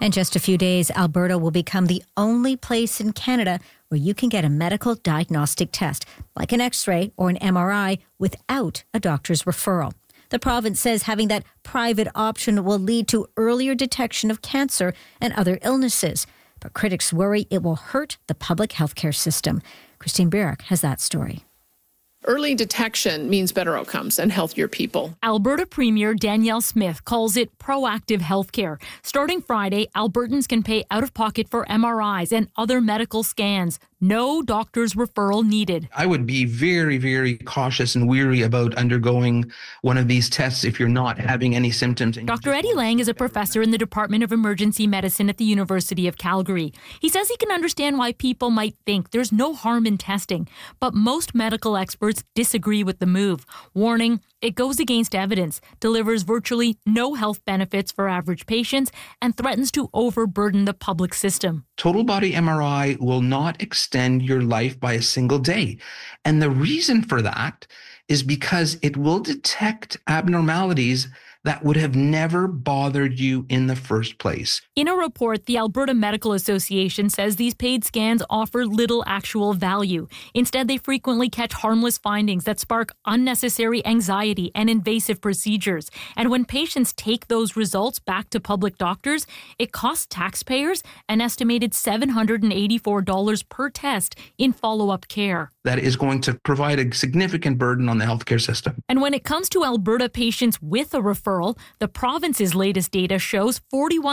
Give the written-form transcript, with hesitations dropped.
In just a few days, Alberta will become the only place in Canada where you can get a medical diagnostic test, like an X-ray or an MRI, without a doctor's referral. The province says having that private option will lead to earlier detection of cancer and other illnesses. But critics worry it will hurt the public healthcare system. Christine Birak has that story. Early detection means better outcomes and healthier people. Alberta Premier Danielle Smith calls it proactive healthcare. Starting Friday, Albertans can pay out of pocket for MRIs and other medical scans. No doctor's referral needed. I would be very, very cautious and weary about undergoing one of these tests if you're not having any symptoms. Dr. Eddie Lang is a professor in the Department of Emergency Medicine at the University of Calgary. He says he can understand why people might think there's no harm in testing, but most medical experts disagree with the move, warning it goes against evidence, delivers virtually no health benefits for average patients, and threatens to overburden the public system. Total body MRI will not extend your life by a single day. And the reason for that is because it will detect abnormalities that would have never bothered you in the first place. In a report, the Alberta Medical Association says these paid scans offer little actual value. Instead, they frequently catch harmless findings that spark unnecessary anxiety and invasive procedures. And when patients take those results back to public doctors, it costs taxpayers an estimated $784 per test in follow-up care. That is going to provide a significant burden on the healthcare system. And when it comes to Alberta patients with a referral, the province's latest data shows 41%